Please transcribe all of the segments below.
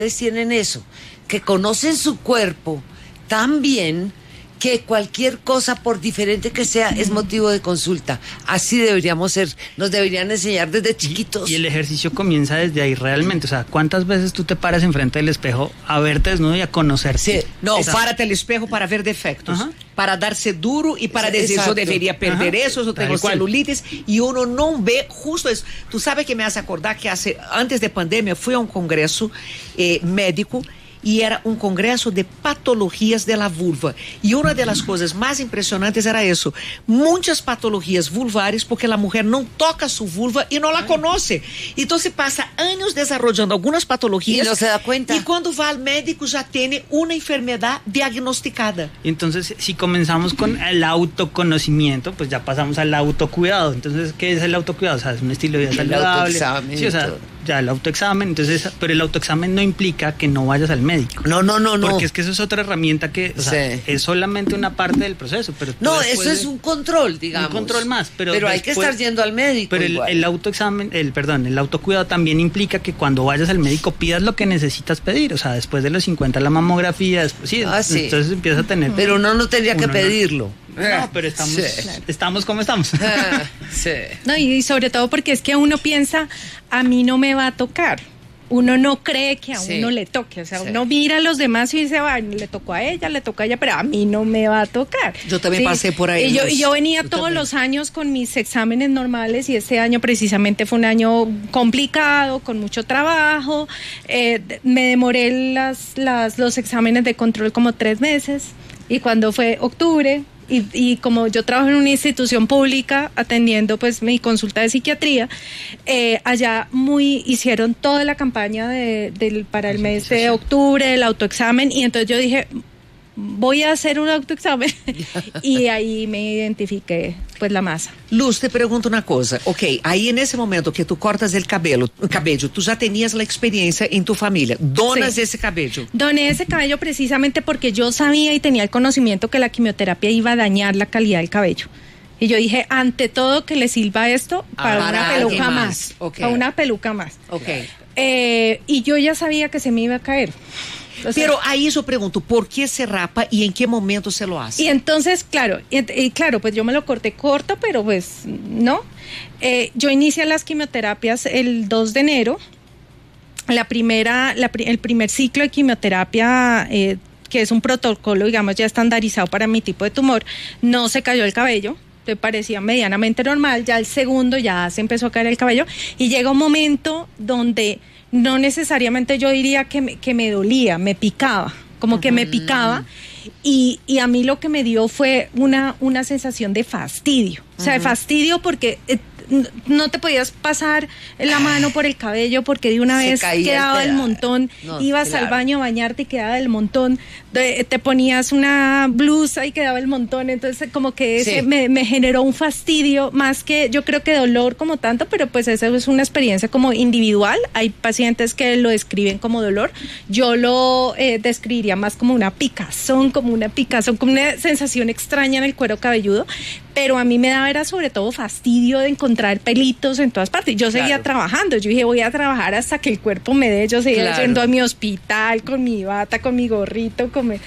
tienen eso, que conocen su cuerpo tan bien que cualquier cosa, por diferente que sea, es motivo de consulta. Así deberíamos ser, nos deberían enseñar desde chiquitos. Y el ejercicio comienza desde ahí realmente, o sea, ¿cuántas veces tú te paras enfrente del espejo a verte desnudo y a conocerte? Sí. No, párate al espejo para ver defectos, para darse duro y para decir, yo debería perder eso, yo tengo celulitis, y uno no ve justo eso. Tú sabes que me hace acordar que antes de pandemia fui a un congreso médico, y era un congreso de patologías de la vulva. Y una de las cosas más impresionantes era eso. Muchas patologías vulvares porque la mujer no toca su vulva y no la conoce. Entonces pasa años desarrollando algunas patologías. Y no se da cuenta. Y cuando va al médico ya tiene una enfermedad diagnosticada. Entonces, si comenzamos con el autoconocimiento, pues ya pasamos al autocuidado. Entonces, ¿qué es el autocuidado? O sea, es un estilo de vida saludable. Autoexamen. Sí, o sea, ya el autoexamen, entonces, pero el autoexamen no implica que no vayas al médico. No. Porque es que eso es otra herramienta que, o sea, es solamente una parte del proceso, pero no, eso es un control, digamos. Un control más, pero hay que estar yendo al médico. Pero el autoexamen, el autocuidado también implica que cuando vayas al médico pidas lo que necesitas pedir, o sea, después de los 50 la mamografía, después, entonces empiezas a tener. Pero uno no tendría que pedirlo. No, pero estamos como estamos. No, y sobre todo porque es que uno piensa, a mí no me va a tocar. Uno no cree que a uno le toque, o sea, uno mira a los demás y dice, le tocó a ella, pero a mí no me va a tocar. Yo también pasé por ahí. Y yo venía todos los años con mis exámenes normales y este año precisamente fue un año complicado, con mucho trabajo. Me demoré los exámenes de control como 3 meses y cuando fue octubre, y como yo trabajo en una institución pública atendiendo pues mi consulta de psiquiatría, allá hicieron toda la campaña para el mes de octubre, el autoexamen, y entonces yo dije, voy a hacer un autoexamen y ahí me identifiqué pues la masa. Luz, te pregunto una cosa, ahí en ese momento que tú cortas el cabello, tú ya tenías la experiencia en tu familia, donas ese cabello. Doné ese cabello precisamente porque yo sabía y tenía el conocimiento que la quimioterapia iba a dañar la calidad del cabello. Y yo dije, ante todo que le sirva esto para una peluca más. Para una peluca más. Y yo ya sabía que se me iba a caer. O sea, pero ahí yo pregunto, ¿por qué se rapa y en qué momento se lo hace? Y entonces, claro, pues yo me lo corté corto, pero pues no. Yo inicié las quimioterapias el 2 de enero. El primer ciclo de quimioterapia, que es un protocolo, digamos, ya estandarizado para mi tipo de tumor, no se cayó el cabello. Te parecía medianamente normal. Ya el segundo ya se empezó a caer el cabello y llega un momento donde no necesariamente yo diría que me dolía, me picaba, como que me picaba, y a mí lo que me dio fue una sensación de fastidio, o sea, de fastidio porque no te podías pasar la mano por el cabello porque de una vez quedaba el montón, ibas al baño a bañarte y quedaba el montón, te ponías una blusa y quedaba el montón, entonces como que me generó un fastidio, más que yo creo que dolor como tanto, pero pues esa es una experiencia como individual. Hay pacientes que lo describen como dolor, yo lo describiría más como una picazón, como una sensación extraña en el cuero cabelludo, pero a mí me daba era sobre todo fastidio de encontrar pelitos en todas partes. Yo seguía trabajando, yo dije voy a trabajar hasta que el cuerpo me dé, yo seguía yendo a mi hospital con mi bata, con mi gorrito,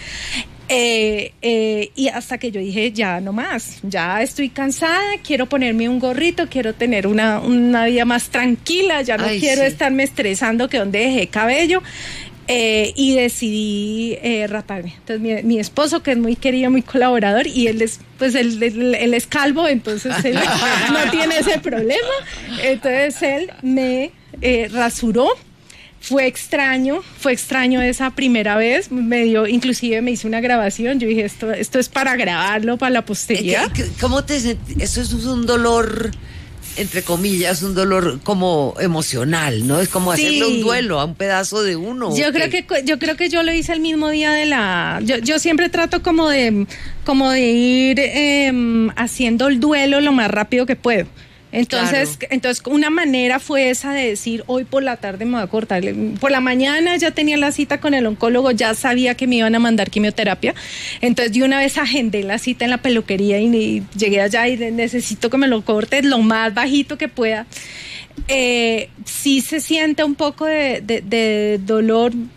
y hasta que yo dije ya no más, ya estoy cansada, quiero ponerme un gorrito, quiero tener una vida más tranquila, ya no quiero estarme estresando que donde dejé cabello. Y decidí raparme. Entonces mi esposo, que es muy querido, muy colaborador, y él es calvo, entonces él no tiene ese problema, entonces él me rasuró. Fue extraño esa primera vez, inclusive me hice una grabación, yo dije esto es para grabarlo para la posteridad. ¿Cómo te sentís? Eso es un dolor, entre comillas, un dolor como emocional, ¿no? Es como hacerle un duelo a un pedazo de uno. Yo creo que yo lo hice el mismo día yo siempre trato como de ir haciendo el duelo lo más rápido que puedo. Entonces una manera fue esa de decir, hoy por la tarde me voy a cortar. Por la mañana ya tenía la cita con el oncólogo, ya sabía que me iban a mandar quimioterapia. Entonces de una vez agendé la cita en la peluquería y llegué allá y necesito que me lo cortes lo más bajito que pueda. Sí se siente un poco de dolor